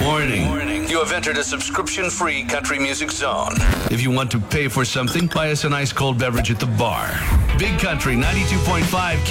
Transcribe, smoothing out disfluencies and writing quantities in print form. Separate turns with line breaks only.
Warning. You have entered a subscription-free country music zone. If you want to pay for something, buy us an ice-cold beverage at the bar. Big Country 92.5